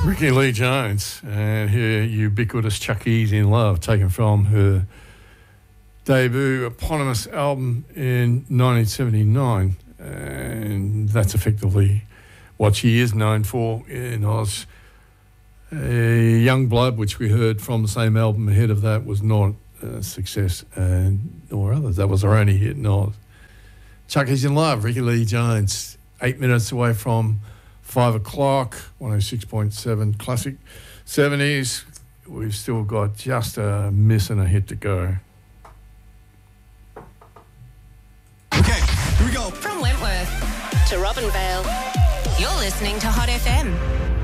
Ricky Lee Jones and her ubiquitous Chuck E's in Love, taken from her debut eponymous album in 1979. And that's effectively what she is known for in Oz. Young Blood, which we heard from the same album ahead of that, was not a success, nor others. That was her only hit in Oz. Chuck E's in Love, Ricky Lee Jones, 8 minutes away from 5 o'clock, 106.7 Classic 70s. We've still got just a miss and a hit to go. Okay, here we go. From Wentworth to Robinvale, you're listening to Hot FM.